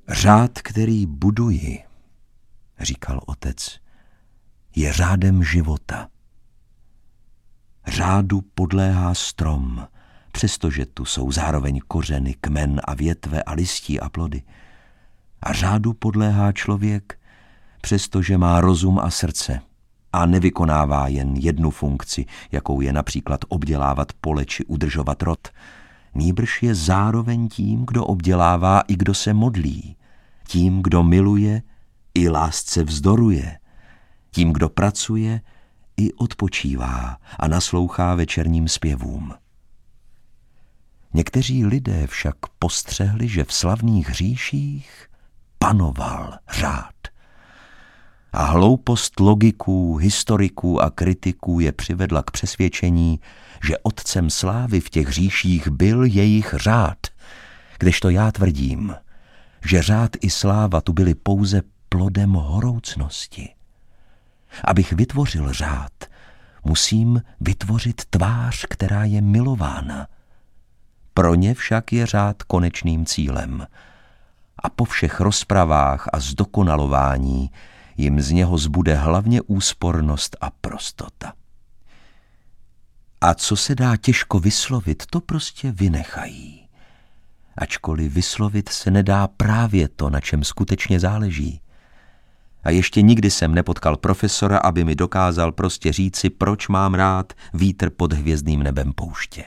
Řád, který buduji, říkal otec, je řádem života. Řádu podléhá strom, přestože tu jsou zároveň kořeny, kmen a větve a listí a plody. A řádu podléhá člověk, přestože má rozum a srdce a nevykonává jen jednu funkci, jakou je například obdělávat pole či udržovat rod. Nýbrž je zároveň tím, kdo obdělává i kdo se modlí, tím, kdo miluje i lásce vzdoruje, tím, kdo pracuje i odpočívá a naslouchá večerním zpěvům. Někteří lidé však postřehli, že v slavných říších panoval řád. A hloupost logiků, historiků a kritiků je přivedla k přesvědčení, že otcem slávy v těch říších byl jejich řád, kdežto já tvrdím, že řád i sláva tu byly pouze plodem horoucnosti. Abych vytvořil řád, musím vytvořit tvář, která je milována. Pro ně však je řád konečným cílem. A po všech rozpravách a zdokonalování jim z něho zbude hlavně úspornost a prostota. A co se dá těžko vyslovit, to prostě vynechají. Ačkoliv vyslovit se nedá právě to, na čem skutečně záleží. A ještě nikdy jsem nepotkal profesora, aby mi dokázal prostě říci, proč mám rád vítr pod hvězdným nebem pouště.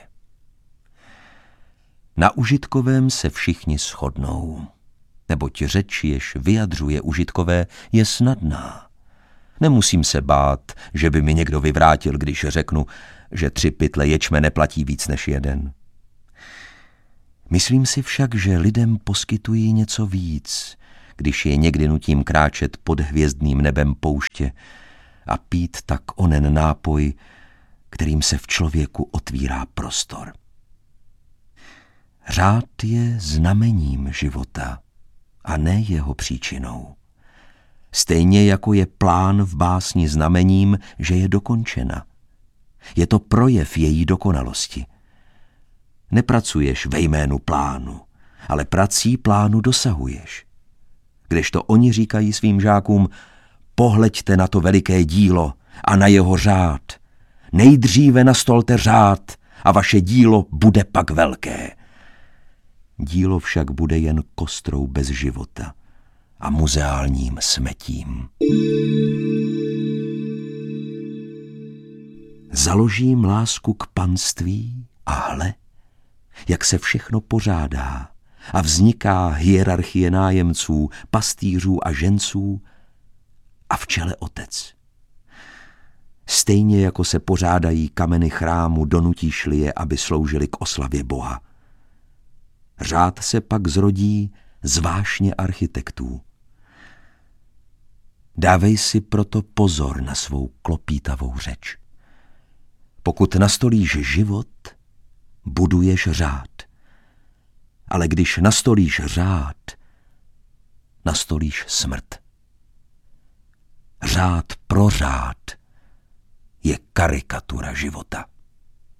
Na užitkovém se všichni shodnou, neboť řeč, jež vyjadřuje užitkové, je snadná. Nemusím se bát, že by mi někdo vyvrátil, když řeknu, že 3 pytle ječmene platí víc než 1. Myslím si však, že lidem poskytují něco víc, když je někdy nutím kráčet pod hvězdným nebem pouště a pít tak onen nápoj, kterým se v člověku otvírá prostor. Řád je znamením života a ne jeho příčinou. Stejně jako je plán v básni znamením, že je dokončena. Je to projev její dokonalosti. Nepracuješ ve jménu plánu, ale prací plánu dosahuješ. Kdežto oni říkají svým žákům, pohleďte na to veliké dílo a na jeho řád. Nejdříve nastolte řád a vaše dílo bude pak velké. Dílo však bude jen kostrou bez života a muzeálním smetím. Založím lásku k panství a hle, jak se všechno pořádá a vzniká hierarchie nájemců, pastýřů a ženců a v čele otec. Stejně jako se pořádají kameny chrámu, donutíš-li je, aby sloužili k oslavě Boha. Řád se pak zrodí z vášně architektů. Dávej si proto pozor na svou klopítavou řeč. Pokud nastolíš život, buduješ řád. Ale když nastolíš řád, nastolíš smrt. Řád pro řád je karikatura života.